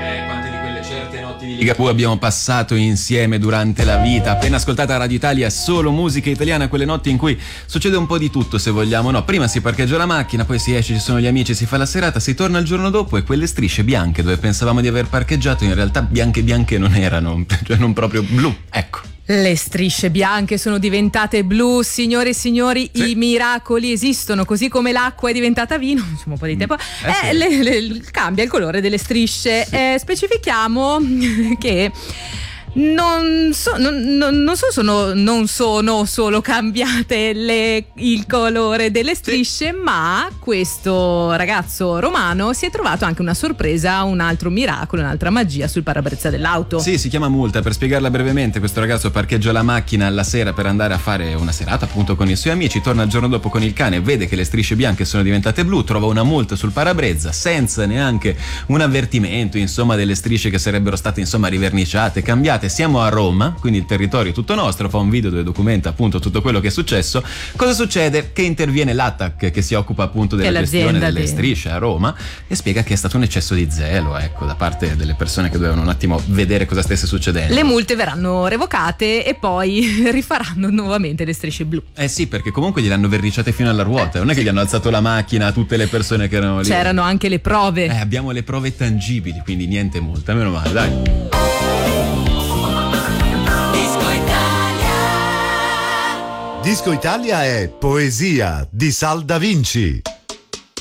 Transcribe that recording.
Quante di quelle certe notti di Ligabue abbiamo passato insieme durante la vita. Appena ascoltata Radio Italia, solo musica italiana, quelle notti in cui succede un po' di tutto, se vogliamo, no? Prima si parcheggia la macchina, poi si esce, ci sono gli amici, si fa la serata, si torna il giorno dopo e quelle strisce bianche dove pensavamo di aver parcheggiato in realtà bianche non erano, cioè non proprio blu, ecco. Le strisce bianche sono diventate blu, signore e signori, sì. I miracoli esistono, così come l'acqua è diventata vino, insomma un po' di tempo, sì. Cambia il colore delle strisce. Sì. Specifichiamo che non sono solo cambiate il colore delle strisce, sì. Ma questo ragazzo romano si è trovato anche una sorpresa, un altro miracolo, un'altra magia sul parabrezza dell'auto. Sì, si chiama multa. Per spiegarla brevemente, questo ragazzo parcheggia la macchina alla sera per andare a fare una serata appunto con i suoi amici, torna il giorno dopo con il cane, vede che le strisce bianche sono diventate blu, trova una multa sul parabrezza senza neanche un avvertimento, insomma, delle strisce che sarebbero state insomma riverniciate, cambiate. Siamo a Roma, quindi il territorio è tutto nostro, fa un video dove documenta appunto tutto quello che è successo. Cosa succede? Che interviene l'ATAC, che si occupa appunto della gestione delle strisce a Roma, e spiega che è stato un eccesso di zelo, ecco, da parte delle persone che dovevano un attimo vedere cosa stesse succedendo. Le multe verranno revocate e poi rifaranno nuovamente le strisce blu. Sì, perché comunque gliel'hanno verniciate fino alla ruota, non è che gli hanno alzato la macchina a tutte le persone che erano lì. C'erano anche le prove. Abbiamo le prove tangibili, quindi niente multa, meno male, dai. Disco Italia è poesia di Sal Da Vinci.